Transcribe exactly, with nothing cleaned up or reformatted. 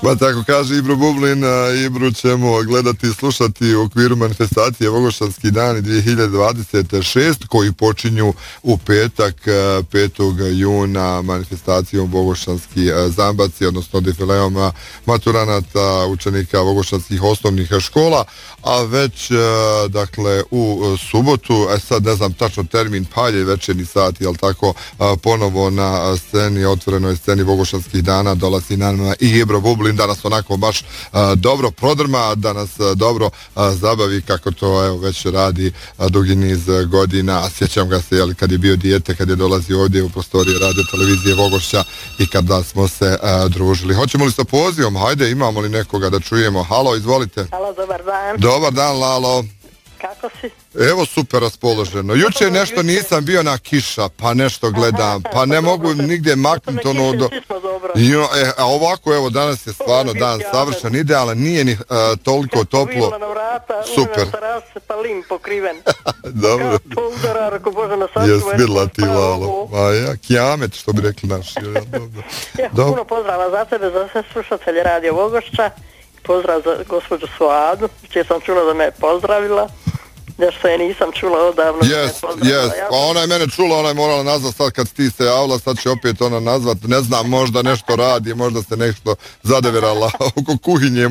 Pa tako kaže Ibro Bublin, Ibru ćemo gledati i slušati u okviru manifestacije Vogošćanski dani dvije hiljade dvadeset šeste koji počinju u petak petog juna manifestacijom Vogošćanski zambaci, odnosno defileom maturanata učenika Vogošćanskih osnovnih škola, a već dakle u subotu, a sad ne znam tačno termin, palje večerni sat, jel tako, ponovo na sceni, otvorenoj sceni Vogošćanskih dana dolazi nam i Ibro Bublin, da nas onako baš a, dobro prodrma, da nas a, dobro a, zabavi kako to evo, već radi a, dugi niz godina. Sjećam ga se jel, kad je bio dijete, kad je dolazio ovdje u prostorije radio televizije Vogošća i kada smo se a, družili. Hoćemo li sa pozivom? Hajde, imamo li nekoga da čujemo? Halo, izvolite. Halo, dobar dan. Dobar dan, Lalo. Kako si? Evo super raspoloženo. Juče nešto nisam bio na kiša, pa nešto gledam, pa ne mogu nigdje maknuti ono do... Jo, e, a ovako evo danas je stvarno dan savršen, idealan, nije ni uh, toliko toplo. Super. Pa lim pokriven. Dobro. Jes vidla ti, Lalo. Ma ja, kijamet što bi rekli naši. Ja, puno pozdrava za tebe, za sve slušatelje Radio Vogošća. Pozdrav za gospođu Suadu, čije sam čula da me je pozdravila. Nešto je nisam čula odavno. Jes, jes, a ona je mene čula, ona je morala nazvat sad kad ti se javila, sad će opet ona nazvat, ne znam, možda nešto radi, možda se nešto zadevirala oko kuhinje.